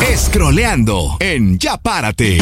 Scrolleando en Ya Párate.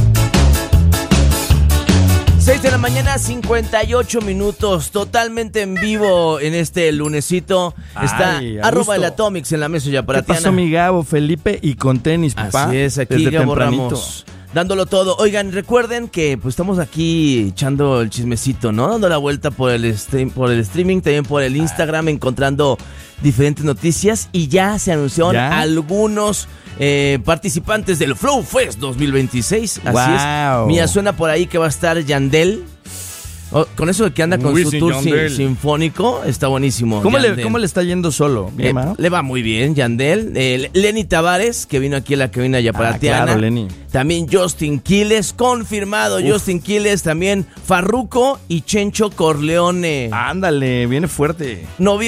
6 de la mañana, 58 minutos, totalmente en vivo en este lunesito. Está arroba el Atomics en la mesa ya para ¿Qué pasó, mi Gabo, Felipe y con tenis, papá? Así es, aquí Gabo Ramos, dándolo todo. Oigan, recuerden que pues estamos aquí echando el chismecito, ¿no? Dando la vuelta por el streaming, también por el Instagram, encontrando diferentes noticias y ya se anunciaron algunos participantes del Flow Fest 2026. Así es. Mira, suena por ahí que va a estar Yandel. Con eso de que anda con su tour sinfónico, está buenísimo. ¿Cómo le está yendo solo? Le va muy bien, Yandel. Lenny Tavares, que vino aquí a la cabina yaparatiana. Claro, Lenny. También Justin Quiles, confirmado. Justin Quiles, también Farruko y Chencho Corleone. Ándale, viene fuerte.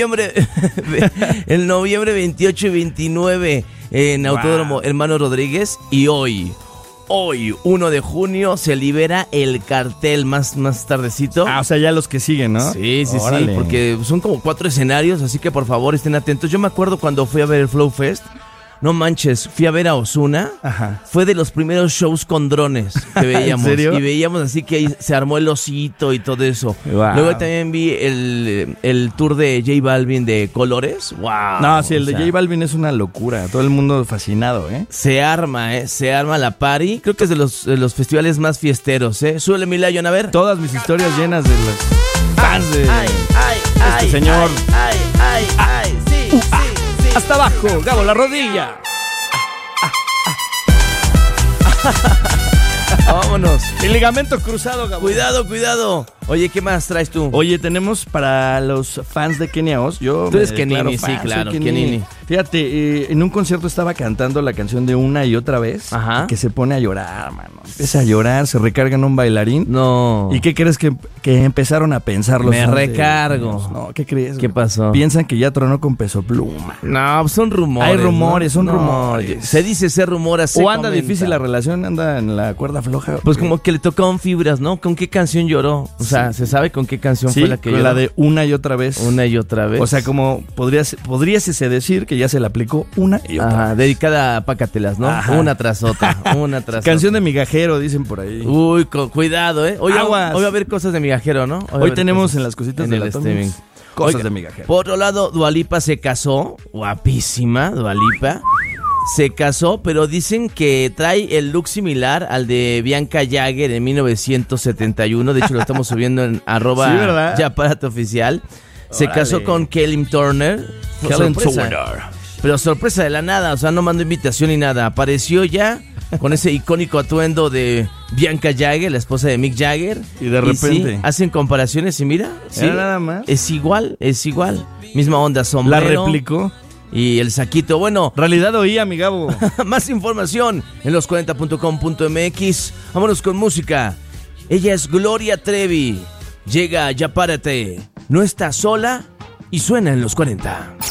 El noviembre 28 y 29 en Autódromo Hermano Rodríguez. Y hoy, 1 de junio, se libera el cartel más tardecito. O sea, ya los que siguen, ¿no? Sí, porque son como 4 escenarios, así que por favor estén atentos. Yo me acuerdo cuando fui a ver el Flow Fest. No manches, fui a ver a Ozuna. Ajá. Fue de los primeros shows con drones que veíamos. ¿En serio? Y veíamos así que ahí se armó el osito y todo eso. Wow. Luego también vi el tour de J Balvin de Colores. Wow. No, sí, el de J Balvin es una locura. Todo el mundo fascinado, ¿eh? Se arma la party. Creo que es de los festivales más fiesteros, ¿eh? Súbele, mi Lion, a ver. Todas mis historias llenas de los fans de este señor. Sí. Hasta abajo, Gabo, la rodilla. Vámonos. El ligamento cruzado, Gabo. Cuidado. Oye, ¿qué más traes tú? Oye, tenemos para los fans de Kenia Oz. Tú eres Kenini, sí, claro, Kenini. Fíjate, en un concierto estaba cantando la canción de Una y Otra Vez. Ajá. Que se pone a llorar, mano. Empieza a llorar, se recarga en un bailarín. No. ¿Y qué crees que empezaron a pensar los fans? Me recargo. No, ¿qué crees? ¿Qué pasó? Piensan que ya tronó con Peso Pluma. No, son rumores. Hay rumores, son rumores. Se dice ser rumores. O anda difícil la relación, anda en la cuerda floja. Pues como que le tocaron fibras, ¿no? ¿Con qué canción lloró? O sea, ¿se sabe con qué canción fue la que lloró? La de Una y Otra Vez. Una y Otra Vez. O sea, como podríase decir que ya se le aplicó una y otra vez. Dedicada a Pácatelas, ¿no? Ajá. Una tras otra. Canción de migajero, dicen por ahí. Uy, cuidado, ¿eh? Hoy va a haber cosas de migajero, ¿no? Hoy tenemos en las cositas del streaming cosas de migajero. Por otro lado, Dua Lipa se casó. Guapísima, Dua Lipa. Se casó, pero dicen que trae el look similar al de Bianca Jagger en 1971. De hecho, lo estamos subiendo en arroba Ya Párate Oficial. Se casó con Kelly Turner. Pero sorpresa de la nada, o sea, no mandó invitación ni nada. Apareció ya con ese icónico atuendo de Bianca Jagger, la esposa de Mick Jagger. Y de repente sí, hacen comparaciones y mira, sí, nada más. Es igual. Misma onda, sombrero. La replicó. Y el saquito, bueno. Realidad oía, mi Gabo. Más información en los40.com.mx. Vámonos con música. Ella es Gloria Trevi. Llega Ya Párate. No está sola y suena en los 40.